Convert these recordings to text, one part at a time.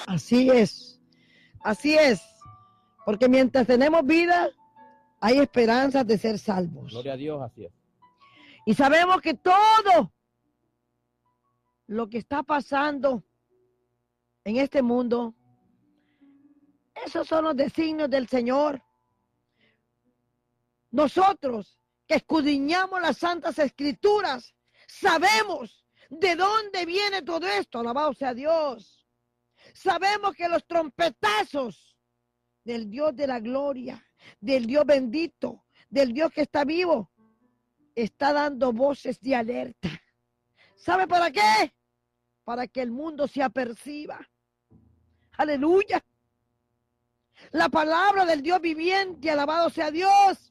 Así es, así es. Porque mientras tenemos vida, hay esperanzas de ser salvos. Gloria a Dios, así es. Y sabemos que todo lo que está pasando en este mundo, esos son los designios del Señor. Nosotros que escudriñamos las Santas Escrituras, sabemos de dónde viene todo esto. Alabado sea Dios. Sabemos que los trompetazos del Dios de la gloria, del Dios bendito, del Dios que está vivo, está dando voces de alerta. ¿Sabe para qué? Para que el mundo se aperciba. Aleluya. La palabra del Dios viviente, alabado sea Dios.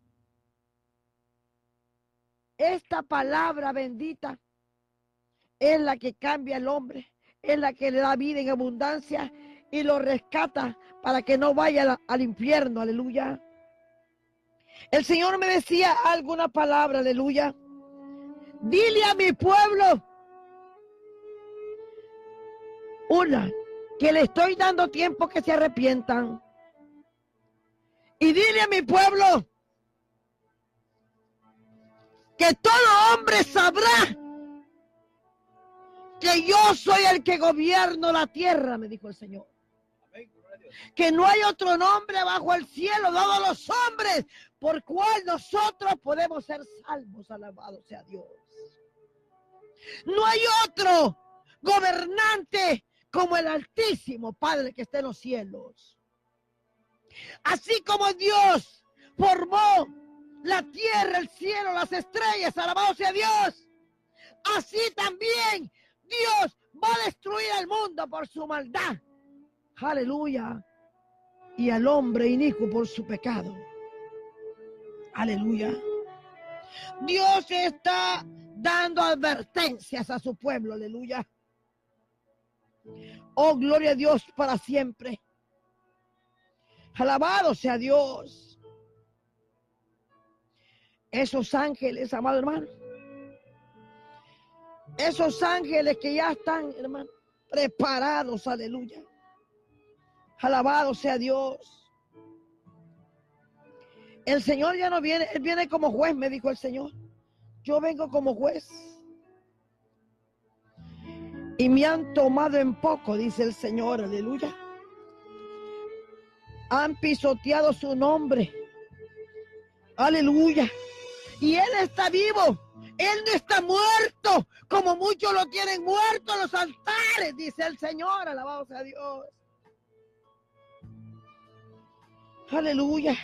Esta palabra bendita es la que cambia al hombre, es la que le da vida en abundancia y lo rescata para que no vaya al infierno, aleluya. El Señor me decía alguna palabra, aleluya. Dile a mi pueblo, que le estoy dando tiempo que se arrepientan. Y dile a mi pueblo que todo hombre sabrá que yo soy el que gobierno la tierra, me dijo el Señor. Que no hay otro nombre bajo el cielo dado a los hombres por cual nosotros podemos ser salvos, alabado sea Dios. No hay otro gobernante como el Altísimo Padre que está en los cielos. Así como Dios formó la tierra, el cielo, las estrellas, alabado sea Dios, así también Dios va a destruir al mundo por su maldad. Aleluya. Y al hombre inicuo por su pecado. Aleluya. Dios está dando advertencias a su pueblo. Aleluya. Oh, gloria a Dios para siempre. Alabado sea Dios. Esos ángeles, amado hermano. Esos ángeles que ya están, hermano, preparados. Aleluya. Alabado sea Dios. El Señor ya no viene, Él viene como juez, me dijo el Señor. Yo vengo como juez. Y me han tomado en poco, dice el Señor, aleluya. Han pisoteado su nombre. Aleluya. Y Él está vivo. Él no está muerto, como muchos lo tienen muerto en los altares, dice el Señor, alabado sea Dios. Aleluya.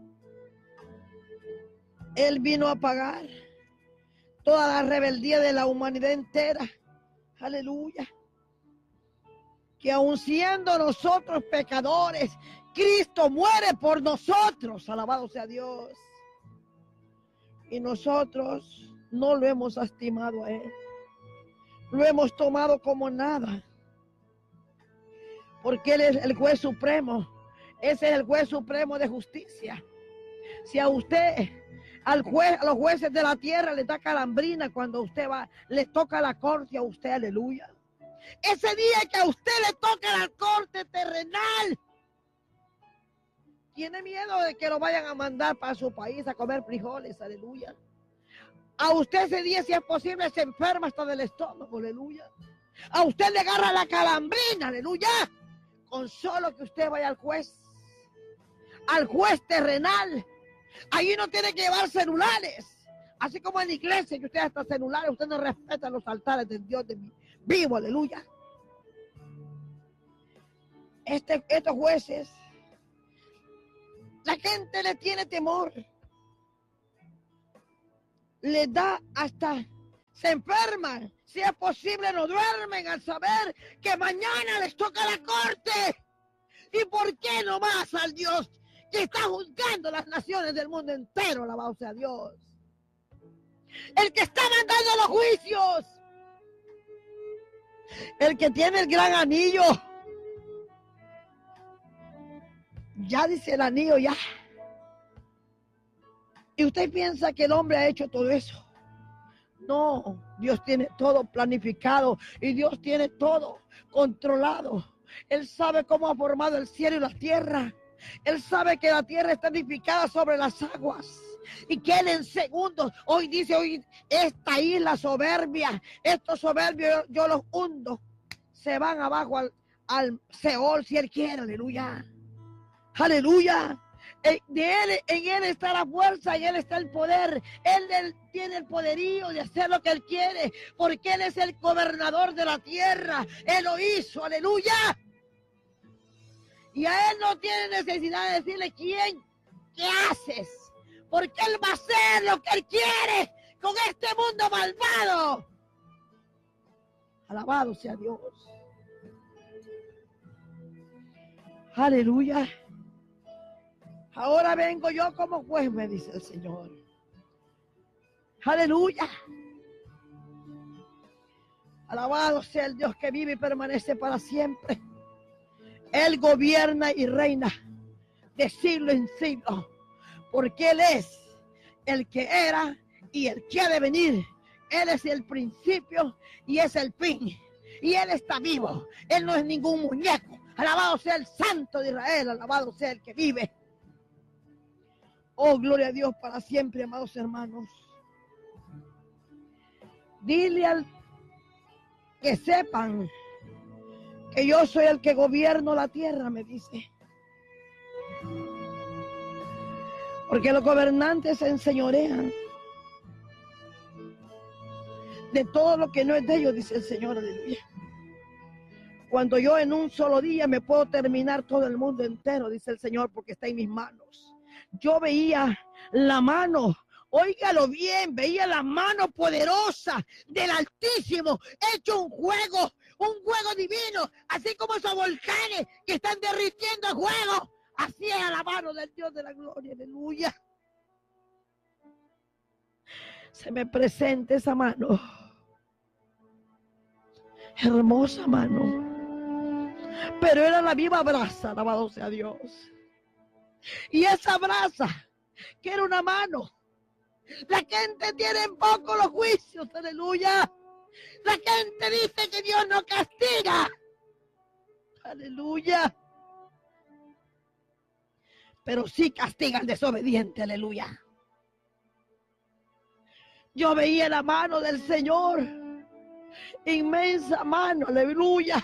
Él vino a pagar toda la rebeldía de la humanidad entera. Aleluya. Que aun siendo nosotros pecadores, Cristo muere por nosotros. Alabado sea Dios. Y nosotros no lo hemos estimado a Él. Lo hemos tomado como nada. Porque Él es el juez supremo. Ese es el juez supremo de justicia. Si a usted, a los jueces de la tierra le da calambrina cuando usted va, le toca la corte a usted, aleluya. Ese día que a usted le toca la corte terrenal, tiene miedo de que lo vayan a mandar para su país a comer frijoles, aleluya. A usted ese día, si es posible, se enferma hasta del estómago, aleluya. A usted le agarra la calambrina, aleluya. Con solo que usted vaya al juez terrenal. Allí no tiene que llevar celulares. Así como en la iglesia que usted hasta celulares, usted no respeta los altares del Dios de vivo, aleluya. Estos jueces, la gente le tiene temor. Le da hasta, se enferman. Si es posible, no duermen al saber que mañana les toca la corte. ¿Y por qué no más al Dios que está juzgando las naciones del mundo entero? Alabado sea Dios. El que está mandando los juicios. El que tiene el gran anillo. Ya dice el anillo, ya. Y usted piensa que el hombre ha hecho todo eso. No, Dios tiene todo planificado y Dios tiene todo controlado. Él sabe cómo ha formado el cielo y la tierra. Él sabe que la tierra está edificada sobre las aguas. Y que Él en segundos, hoy dice, hoy esta isla soberbia, estos soberbios yo los hundo. Se van abajo al Seol si Él quiere, aleluya. Aleluya. En Él está la fuerza, en Él está el poder. Él tiene el poderío de hacer lo que Él quiere, porque Él es el gobernador de la tierra. Él lo hizo, aleluya. Y a Él no tiene necesidad de decirle ¿qué haces? Porque Él va a hacer lo que Él quiere con este mundo malvado. Alabado sea Dios. Aleluya. Ahora vengo yo como juez, me dice el Señor. Aleluya. Alabado sea el Dios que vive y permanece para siempre. Él gobierna y reina de siglo en siglo, porque Él es el que era y el que ha de venir. Él es el principio y es el fin. Y Él está vivo. Él no es ningún muñeco. Alabado sea el Santo de Israel. Alabado sea el que vive. Oh, gloria a Dios para siempre, amados hermanos. Dile al que sepan que yo soy el que gobierno la tierra, me dice. Porque los gobernantes se enseñorean de todo lo que no es de ellos, dice el Señor, aleluya. Cuando yo en un solo día me puedo terminar todo el mundo entero, dice el Señor, porque está en mis manos. Yo veía la mano, óigalo bien, veía la mano poderosa del Altísimo, hecho un juego divino, así como esos volcanes que están derritiendo el juego, así es a la mano del Dios de la gloria, aleluya. Se me presenta esa mano, hermosa mano, pero era la viva brasa, alabado sea Dios. Y esa brasa, que era una mano, la gente tiene en poco los juicios, aleluya. La gente dice que Dios no castiga, aleluya. Pero sí castiga al desobediente, aleluya. Yo veía la mano del Señor, inmensa mano, aleluya.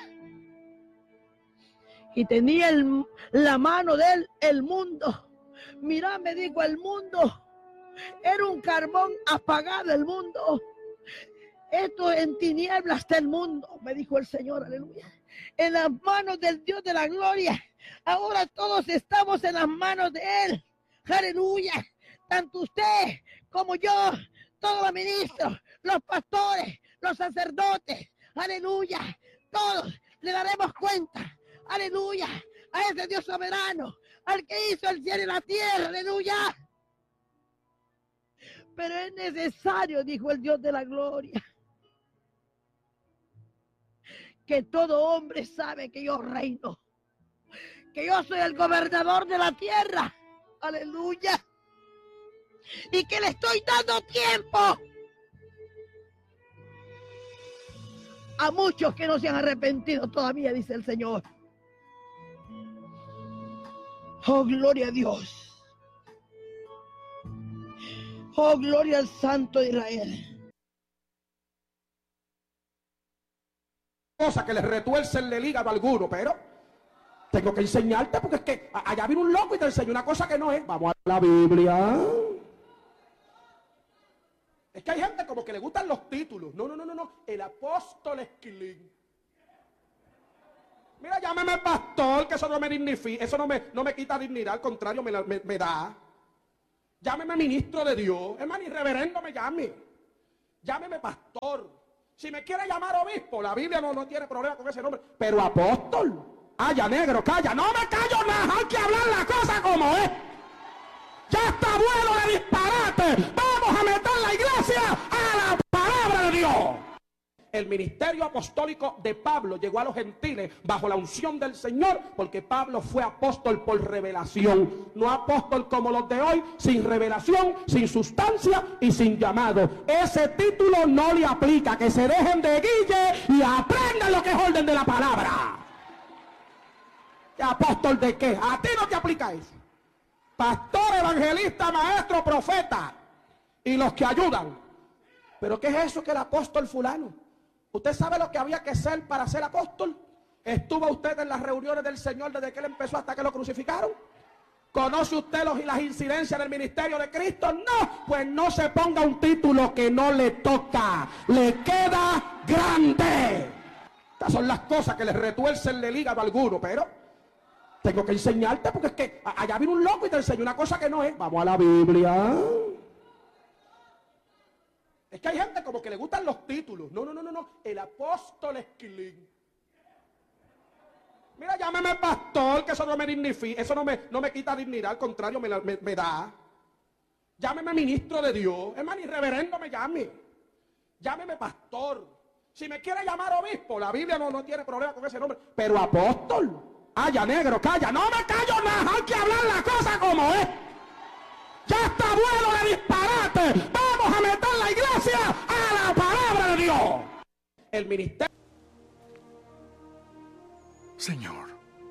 Y tenía la mano de Él, el mundo. Mira, me dijo, el mundo era un carbón apagado, el mundo. Esto en tinieblas está el mundo, me dijo el Señor, aleluya. En las manos del Dios de la gloria. Ahora todos estamos en las manos de Él, aleluya. Tanto usted como yo, todos los ministros, los pastores, los sacerdotes, aleluya. Todos le daremos cuenta, aleluya, a ese Dios soberano, al que hizo el cielo y la tierra, aleluya. Pero es necesario, dijo el Dios de la gloria, que todo hombre sabe que yo reino, que yo soy el gobernador de la tierra, aleluya, y que le estoy dando tiempo a muchos que no se han arrepentido todavía, dice el Señor. Oh, gloria a Dios. Oh, gloria al Santo de Israel. Cosa que le retuercen el hígado a alguno, pero tengo que enseñarte porque es que allá viene un loco y te enseña una cosa que no es. Vamos a la Biblia. Es que hay gente como que le gustan los títulos. No. El apóstol Esquilín. Mira, llámeme pastor, que eso no me dignifica, eso no me quita dignidad, al contrario, me da. Llámeme ministro de Dios. Hermano, irreverendo me llame. Llámeme pastor. Si me quiere llamar obispo, la Biblia no tiene problema con ese nombre. Pero apóstol, ya negro, calla. No me callo nada, hay que hablar la cosa como es. Ya está bueno de disparate. Vamos a meter la iglesia a la palabra de Dios. El ministerio apostólico de Pablo llegó a los gentiles bajo la unción del Señor, porque Pablo fue apóstol por revelación, no apóstol como los de hoy, sin revelación, sin sustancia y sin llamado. Ese título no le aplica, que se dejen de guille y aprendan lo que es orden de la palabra. ¿Apóstol de qué? A ti no te aplica eso. Pastor, evangelista, maestro, profeta y los que ayudan. ¿Pero qué es eso que el apóstol fulano? ¿Usted sabe lo que había que ser para ser apóstol? ¿Estuvo usted en las reuniones del Señor desde que Él empezó hasta que lo crucificaron? ¿Conoce usted las incidencias del ministerio de Cristo? No, pues no se ponga un título que no le toca. Le queda grande. Estas son las cosas que le retuercen el hígado a alguno, pero tengo que enseñarte porque es que allá viene un loco y te enseña una cosa que no es. Vamos a la Biblia. Es que hay gente como que le gustan los títulos. No. El apóstol Esquilín. Mira, llámeme pastor, que eso no me dignifica, eso no me quita dignidad, al contrario, me da. Llámeme ministro de Dios. Es más, ni reverendo me llame. Llámeme pastor. Si me quiere llamar obispo, la Biblia no tiene problema con ese nombre. Pero apóstol. Ya negro, calla. No me callo nada, hay que hablar la cosa como es. Ya está bueno de disparate. Vamos a meter la iglesia a la palabra de Dios. El ministerio. Señor,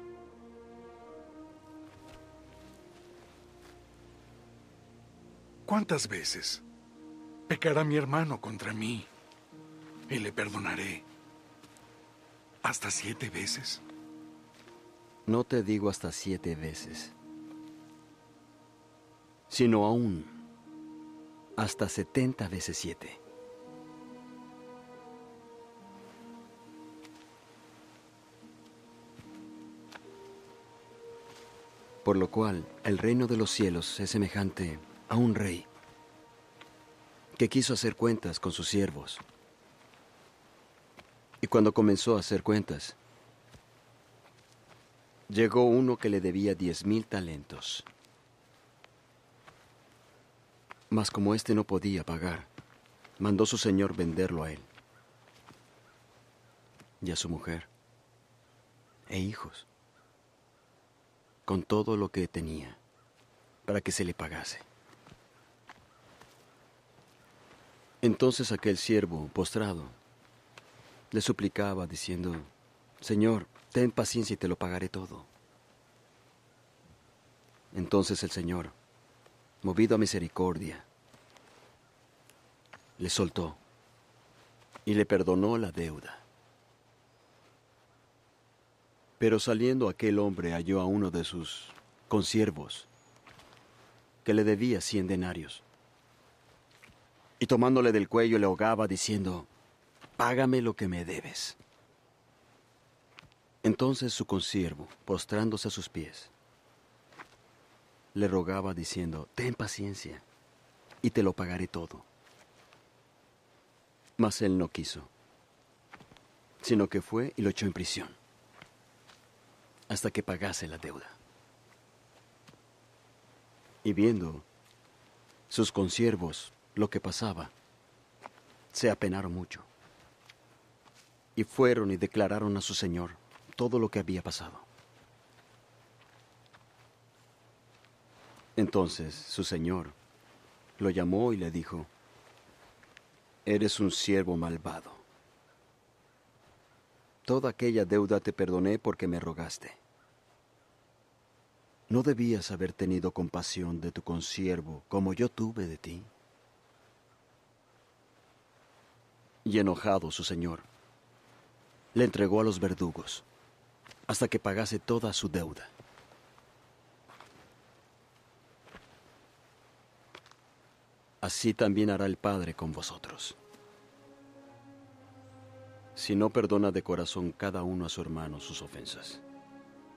¿cuántas veces pecará mi hermano contra mí y le perdonaré? ¿Hasta 7 veces? No te digo hasta 7 veces, sino aún hasta 70 veces 7. Por lo cual el reino de los cielos es semejante a un rey que quiso hacer cuentas con sus siervos. Y cuando comenzó a hacer cuentas, llegó uno que le debía 10,000 talentos. Mas como éste no podía pagar, mandó su señor venderlo a él y a su mujer e hijos, con todo lo que tenía, para que se le pagase. Entonces aquel siervo, postrado, le suplicaba, diciendo: Señor, ten paciencia y te lo pagaré todo. Entonces el Señor, movido a misericordia, le soltó y le perdonó la deuda. Pero saliendo aquel hombre halló a uno de sus consiervos que le debía 100 denarios. Y tomándole del cuello le ahogaba diciendo: Págame lo que me debes. Entonces su consiervo, postrándose a sus pies, le rogaba diciendo: Ten paciencia y te lo pagaré todo. Mas él no quiso, sino que fue y lo echó en prisión hasta que pagase la deuda. Y viendo sus consiervos lo que pasaba, se apenaron mucho, y fueron y declararon a su señor todo lo que había pasado. Entonces su señor lo llamó y le dijo: Eres un siervo malvado. Toda aquella deuda te perdoné porque me rogaste. ¿No debías haber tenido compasión de tu consiervo como yo tuve de ti? Y enojado su señor, le entregó a los verdugos hasta que pagase toda su deuda. Así también hará el Padre con vosotros, si no perdona de corazón cada uno a su hermano sus ofensas.